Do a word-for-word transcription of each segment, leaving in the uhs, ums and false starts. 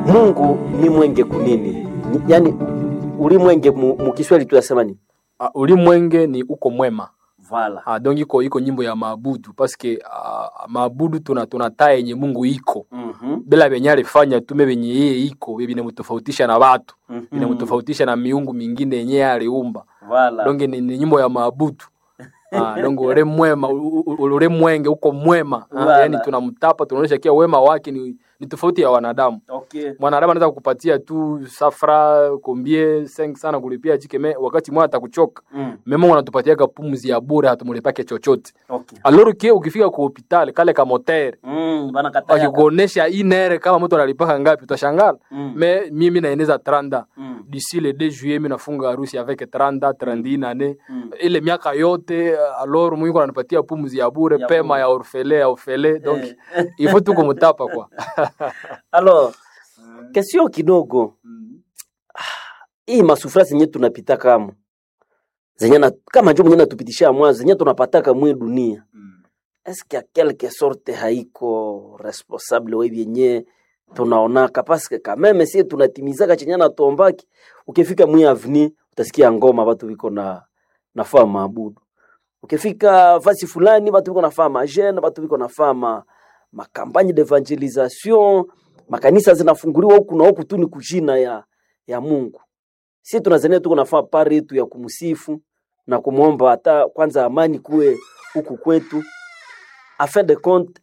Mungu ni mwenge kunini? Ni, yani ulimwenge mu, mu Kiswahili tunasema nini? Uh, ulimwenge ni uko mwema. Vala. Ah, donc iko iko nyimbo ya maabudu parce que uh, maabudu tuna tunataa yenye Mungu iko. Mhm. Mm Bila benye alifanya tume benye yeye iko, bibi inamtofautisha na watu. Mhm. Inamtofautisha na miungu mingine yenye aliumba. Vala. Donc ni, ni nyimbo ya maabudu. Ah, donc ule mwema, ule mwenge uko mwema. Ah, yani tunamtapa, tunaonyesha kia wema wake ni, ni tofauti ya wanadamu. Okay. Mwanadamu anaweza kukupatia tu safra, kombie, cinq sana kulipia chikeme wakati mwana atakuchoka. Mm. Memo wanatupatia pumzi ya bure hatumulipake chochote. Okay. Alors que ukifika kwa hospitali kale ka moteur. Mm, bana kataya. Akikuonesha inere kama mtu analipaka ngapi utashangaa. Mm. Me mimi naeneza trente. Mm. D'ici le deux juillet mimi nafunga harusi avec trente, trente ane. Mm. Ile miaka yote alors Mungu ananipatia pumzi ya bure, ya pema bure. Ya orfele, ya orfele. Donc eh. Il faut tu kumtapa kwa. Alors, mm. Kesio kidogo. Mm. Hii masufra zenye tunapita kama zenye na kama njoo mwenye natupitisha mwanzo zenye tunapataka mwe dunia. Mm. Est-ce qu'il y a quelque sorte haiko responsable wewe yenye tunaonaka parce que quand même si tunatimizaka chenye na tombaki ukifika mwe avenue utasikia ngoma watu wiko na nafaa maabudu. Ukifika fasi fulani watu wiko nafaa majene, watu wiko nafaa ma makampanye d'evangelisation, makanisa zinafunguliwa huku na huku tu ni kujina ya ya Mungu. Sisi tunazania tuko nafaa pari yetu ya kumsifu na kumuomba hata kwanza amani kuwe huku kwetu. A fin de compte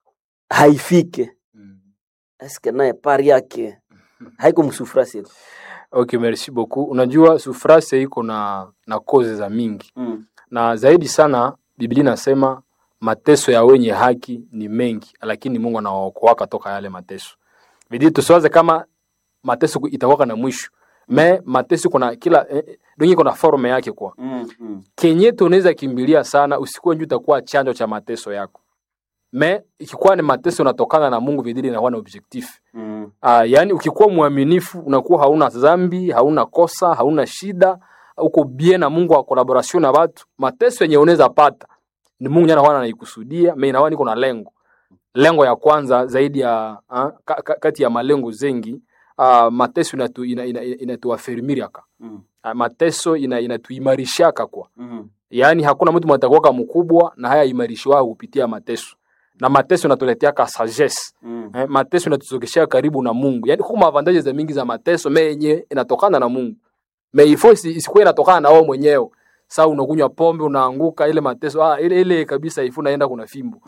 haifike. Mm. Est-ce que nae pari yake haiko msufrasi? Okay, merci beaucoup. Unajua sufrasi iko na na cause za mingi. Mm. Na zaidi sana Biblia inasema mateso ya wenye haki ni mengi, lakini Mungu anawaokoa toka yale mateso. Bidii tusiwaze kama mateso itakuwa na mwisho. Me mateso kuna kila eh, dongi kuna forme yake kwa. Mm, mm. Kenye tunaweza kimbilia sana usikuwe njoo utakuwa chanjo cha mateso yako. Me ikikuwa ni mateso unatokana na Mungu, bidii inakuwa na objectif. Mm. Ah, yani ukikuwa muaminifu unakuwa hauna dhambi, hauna kosa, hauna shida, uko bien na Mungu wa collaboration na watu. Mateso yenye unaweza pata ni Mungu yana wana anaikusudia, mimi naona niko na lengo. Lengo ya kwanza zaidi ya ha, kati ya malengo zengi, uh, mateso inatu inatuafirmiriaka. Ina, ina mm. uh, mateso ina inatuimarishaka kwa. Mm. Yaani hakuna mtu mtakuwa mkubwa na haya imarishwa kupitia mateso. Na mateso inatuletea ka sagesse. Mm. Eh, mateso inatuzogeshia karibu na Mungu. Yaani kuna advantages za mingi za mateso menye inatokana na Mungu. Meifosi isikuwe inatokana na wewe mwenyewe. Sasa unakunywa pombe unaanguka ile mateso ah ile ile kabisa ifu naenda kuna fimbo.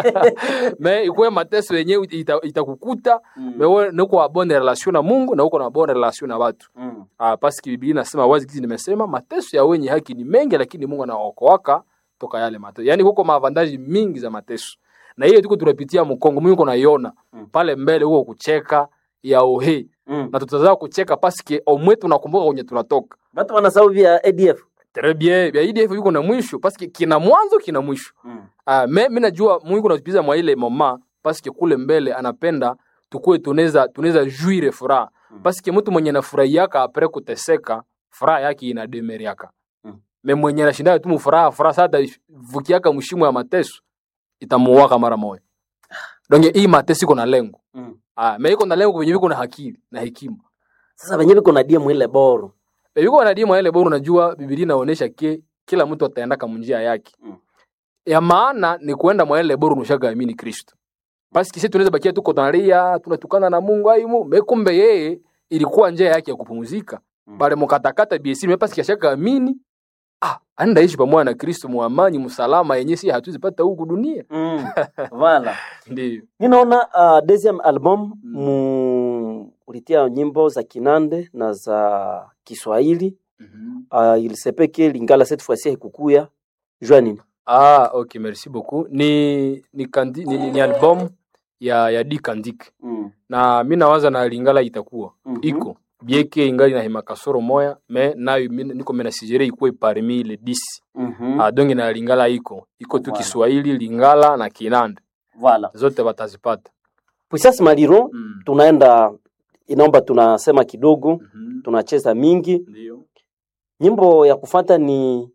Me ikuwe mateso yenyewe itakukuta ita mm. Mewe nuko bonne relation na Mungu na uko na bonne relation na watu. Mm. Ah parce que Biblia inasema wazi kizi nimesema mateso ya wenye haki ni mengi lakini Mungu anaokoaka toka yale mateso. Yaani huko maavantaji mingi za mateso. Na hiyo tuko tunapitia mkongo Mungu unaiona mm. Pale mbele huko kucheka ya ohe. Mm. Na tutazaa kucheka parce que au mwetu tunakumbuka kwenye tunatoka. Watu wanasahau vya A D F. Très bien, vya A D F yuko na mwisho parce que kina mwanzo kina mwisho. Mm. Ah, mimi najua Mungu anatupiza mwa ile mama parce que kule mbele anapenda tukue tunaweza tunaweza jouir furaha. Mm. Parce que mtu mwenye anafurahiaka après kuteseka, furaha yake inademeriaka. Mm. Mimi mwenye anashinda tu mfuraha, furaha sasa vukiaka mshimo ya mateso itamuwaka mara moja. Donc hii mateso iko na lengo. Mm. Ah, mimi iko na lengo kwenye viko na akili na hekima. Sasa wenyewe iko na dia mwile boro. Yuko wanadimu ile bora unajua Biblia inaonyesha ke kila mtu ataenda kama njia yake. Mm. Ya maana ni kuenda mwa ile bora unashagamini Kristo. Basi kisi tunaweza bakia tuko tunalia, tunatukana na Mungu aimu, mekumbe yeye ilikuwa njia yake ya kupumzika. Mm. Bale mkatakata B C mepasi kishaka amini. Ah, anda ishi pamoja na Kristo muamani msalama yenyewe si hatuzipata huku dunia. Mm. Voilà. Ndio. Ninaona uh, deuxième album mm. mu ulitia nyimbo za Kinande na za Kiswahili. Mhm. Uh, il se peut que Lingala cette fois-ci ikukuya Joanine. Ah, OK, merci beaucoup. Ni ni kandi ni, ni, ni album ya ya Di Kandik. Mm. Na mimi nawaza na Lingala itakuwa. Mm-hmm. Iko bieke ingali na hema kasoro moya me nayo niko mena sijere ikuwe parmi les dix. Mhm. Ah, donc na Lingala iko. Iko tu voilà. Kiswahili, Lingala na Kinande. Voilà. Zote watazipata. Puissance Maliro, mm. Tunaenda inaomba tunasema kidogo, mm-hmm. Tunacheza mingi. Ndio. Nyimbo ya kufuata ni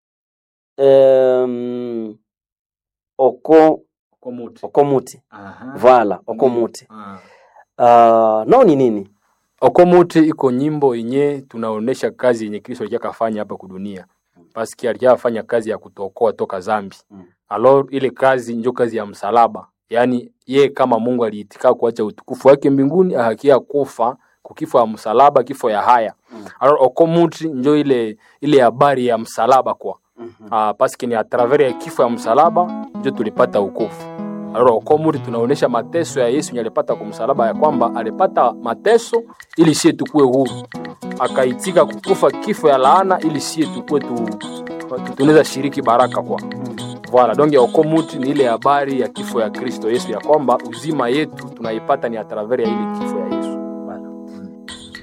um, Oko Okomuti. Okomuti. Aha. Voilà, Okomuti. Ah. uh, nao ni nini? Okomuti iko nyimbo yenye tunaonesha kazi yenye Kristo alikuwa kafanya hapa kudunia. Paski alikuwa fanya kazi ya kutokoa toka zambi. Mm. Alors ile kazi ndio kazi ya msalaba. Yaani ye kama Mungu aliitika kuacha utukufu wake mbinguni ahakia kufa kukifo ya msalaba, kifo ya haya. Mm. Alors okomuti ndio ile ile habari ya msalaba kwa. Mm-hmm. Ah, paski ni a travers ya kifo ya msalaba ndio tulipata wokovu. Alors okomuti tunaonesha mateso ya Yesu alipata kwa msalaba, ya kwamba alipata mateso ili sie tukue huru. Akaitika kukufa kifo ya laana ili sie tukue tu tunaweza shiriki baraka kwa. Voilà, donc okomuti ni ile habari ya kifo ya Kristo Yesu, ya kwamba uzima yetu tunaipata ni a travers ya ile kifo